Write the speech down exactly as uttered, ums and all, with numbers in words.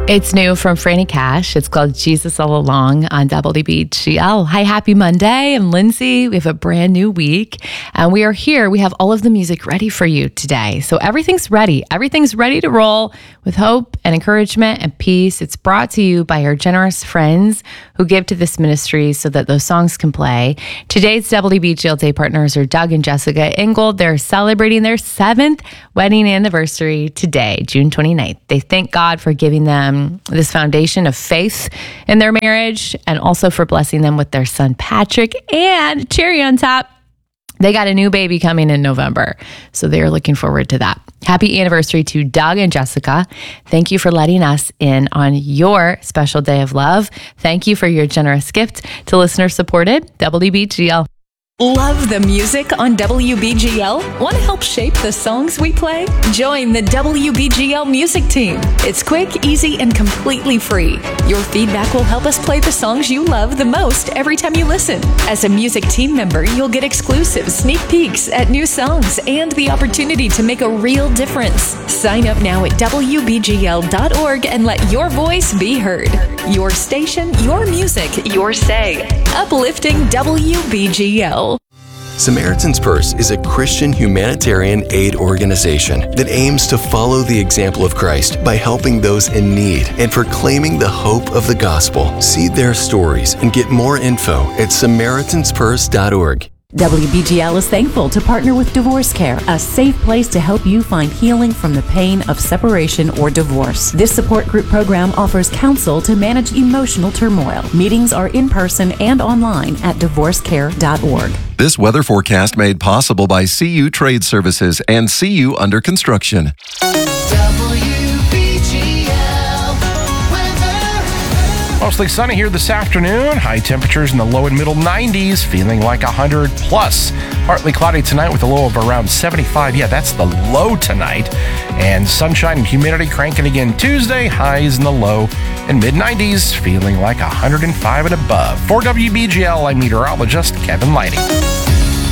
It's new from Franny Cash. It's called Jesus All Along on W B G L. Hi, happy Monday. I'm Lindsay. We have a brand new week and we are here. We have all of the music ready for you today. So everything's ready. Everything's ready to roll with hope and encouragement and peace. It's brought to you by our generous friends who give to this ministry so that those songs can play. Today's W B G L Day partners are Doug and Jessica Ingold. They're celebrating their seventh wedding anniversary today, June twenty-ninth. They thank God for giving them this foundation of faith in their marriage and also for blessing them with their son Patrick, and cherry on top, they got a new baby coming in November. So they're looking forward to that. Happy anniversary to Doug and Jessica. Thank you for letting us in on your special day of love. Thank you for your generous gift to listener supported W B G L. Love the music on W B G L? Want to help shape the songs we play? Join the W B G L music team. It's quick, easy, and completely free. Your feedback will help us play the songs you love the most every time you listen. As a music team member, you'll get exclusive sneak peeks at new songs and the opportunity to make a real difference. Sign up now at W B G L dot org and let your voice be heard. Your station, your music, your say. Uplifting W B G L. Samaritan's Purse is a Christian humanitarian aid organization that aims to follow the example of Christ by helping those in need and proclaiming the hope of the gospel. See their stories and get more info at Samaritans Purse dot org. W B G L is thankful to partner with Divorce Care, a safe place to help you find healing from the pain of separation or divorce. This support group program offers counsel to manage emotional turmoil. Meetings are in person and online at divorce care dot org. This weather forecast made possible by C U Trade Services and C U Under Construction. Mostly sunny here this afternoon. High temperatures in the low and middle nineties, feeling like one hundred plus. Partly cloudy tonight with a low of around seventy-five. Yeah, that's the low tonight. And sunshine and humidity cranking again Tuesday. Highs in the low and mid nineties, feeling like one hundred five and above. For W B G L, I'm meteorologist Kevin Lighting.